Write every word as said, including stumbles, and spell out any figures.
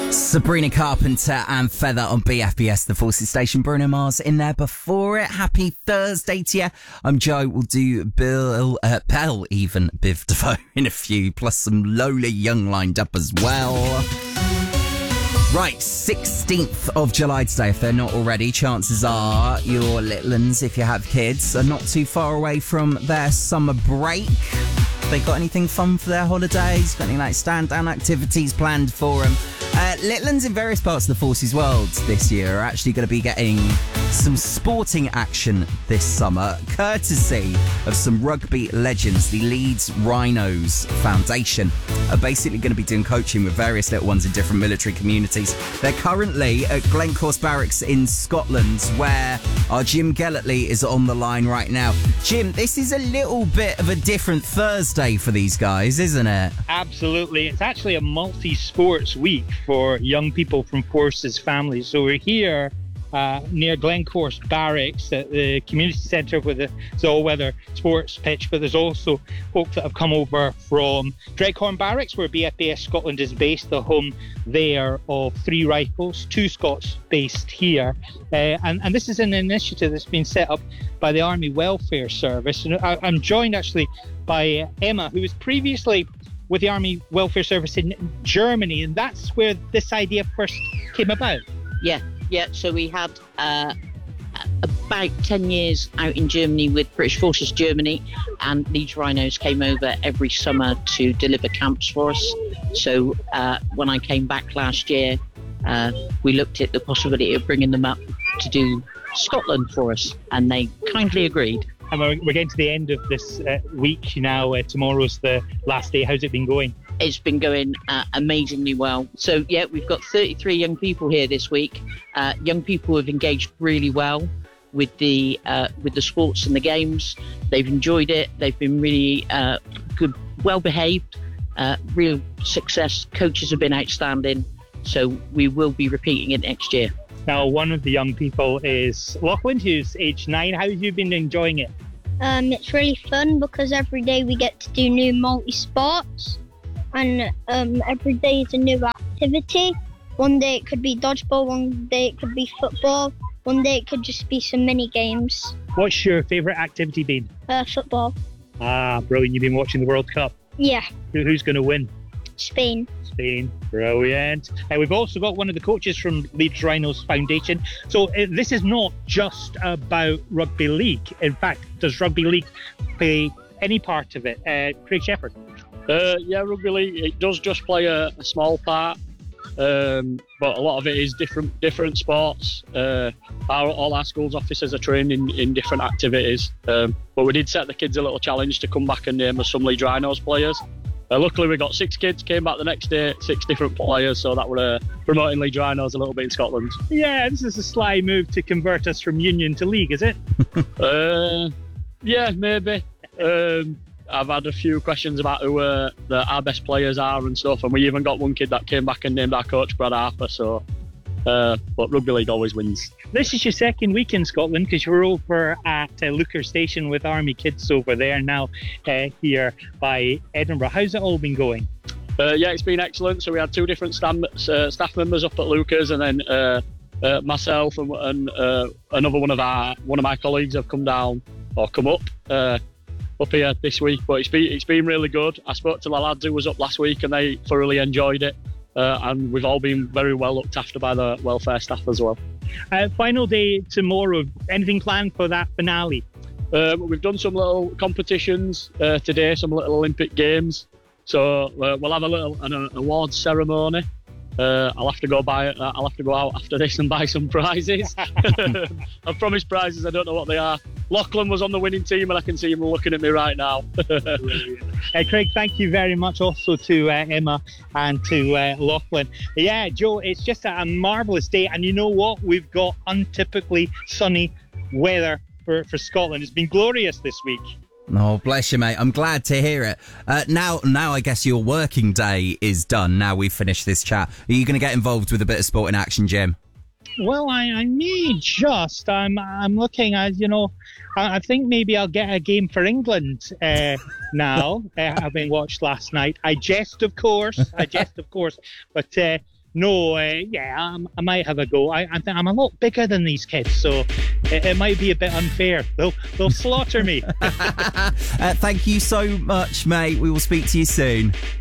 Sabrina Carpenter and Feather on B F B S, the Forces Station. Bruno Mars in there before it. Happy Thursday to you. I'm Joe. We'll do Bill, uh, Bell, even Biv DeVoe in a few, plus some Lola Young lined up as well. Right, sixteenth of July today, if they're not already. Chances are your little uns, if you have kids, are not too far away from their summer break. They got anything fun for their holidays? Got any like stand-down activities planned for them? Uh, little uns in various parts of the Forces world this year are actually going to be getting some sporting action this summer, courtesy of some rugby legends. The Leeds Rhinos Foundation are basically going to be doing coaching with various little ones in different military communities. They're currently at Glencorse Barracks in Scotland, where our Jim Gellertley is on the line right now. Jim, this is a little bit of a different Thursday for these guys, isn't it? Absolutely. It's actually a multi-sports week for young people from Forces families. So we're here uh, near Glencorse Barracks at the community centre with the all-weather sports pitch, but there's also folk that have come over from Dreghorn Barracks, where B F B S Scotland is based, the home there of Three Rifles, two Scots based here. Uh, and, and this is an initiative that's been set up by the Army Welfare Service. And I, I'm joined actually by uh, Emma, who was previously with the Army Welfare Service in Germany, and that's where this idea first came about. Yeah, yeah. So we had uh, about ten years out in Germany with British Forces Germany, and Leeds Rhinos came over every summer to deliver camps for us. So uh, when I came back last year, uh, we looked at the possibility of bringing them up to do Scotland for us, and they kindly agreed. And we're, we're getting to the end of this uh, week now. Uh, tomorrow's the last day. How's it been going? It's been going uh, amazingly well. So, yeah, we've got thirty-three young people here this week. Uh, young people have engaged really well with the uh, with the sports and the games. They've enjoyed it. They've been really uh, good, well-behaved, uh, real success. Coaches have been outstanding. So we will be repeating it next year. Now, one of the young people is Lachlan, who's age nine. How have you been enjoying it? Um, it's really fun because every day we get to do new multi-sports, and um, every day is a new activity. One day it could be dodgeball, one day it could be football, one day it could just be some mini games. What's your favourite activity been? Uh, football. Ah, brilliant. You've been watching the World Cup? Yeah. Who, who's going to win? Spain. Spain, brilliant. And uh, we've also got one of the coaches from Leeds Rhinos Foundation. So uh, this is not just about rugby league. In fact, does rugby league play any part of it? Uh, Craig Shepherd? Uh, yeah, rugby league, it does just play a, a small part, um, but a lot of it is different different sports. Uh, our, all our schools officers are trained in, in different activities, um, but we did set the kids a little challenge to come back and name us some Leeds Rhinos players. Uh, luckily, we got six kids, came back the next day, six different players, so that were uh, promoting Leeds Rhinos a little bit in Scotland. Yeah, this is a sly move to convert us from union to league, is it? uh, yeah, maybe. Um, I've had a few questions about who uh, the, our best players are and stuff, and we even got one kid that came back and named our coach Brad Harper, so... Uh, but rugby league always wins. This is your second week in Scotland because you were over at uh, Leuchars Station with Army kids over there, now uh, here by Edinburgh. How's it all been going? Uh, yeah, it's been excellent. So we had two different stam- uh, staff members up at Leuchars, and then uh, uh, myself and, and uh, another one of our one of my colleagues have come down or come up uh, up here this week. But it's been it's been really good. I spoke to the lads who was up last week, and they thoroughly enjoyed it. Uh, and we've all been very well looked after by the welfare staff as well. Uh, final day tomorrow. Anything planned for that finale? Uh, we've done some little competitions uh, today, some little Olympic games. So uh, we'll have a little an awards ceremony. Uh, I'll have to go buy. Uh, I'll have to go out after this and buy some prizes. I've promised prizes. I don't know what they are. Lachlan was on the winning team, and I can see him looking at me right now. uh, Craig, thank you very much also to uh, Emma and to uh, Lachlan. Yeah, Joe, it's just a, a marvellous day, and you know what? We've got untypically sunny weather for, for Scotland. It's been glorious this week. Oh, bless you, mate. I'm glad to hear it. Uh, now, now I guess your working day is done. Now we've finished this chat. Are you going to get involved with a bit of sporting action, Jim? Well, I, I may just. I'm I'm looking at, you know, I, I think maybe I'll get a game for England uh, now, uh, having watched last night. I jest, of course. I jest, of course. But uh, no, uh, yeah, I'm, I might have a go. I, I think I'm a lot bigger than these kids, so it, it might be a bit unfair. They'll they'll slaughter me. uh, thank you so much, mate. We will speak to you soon.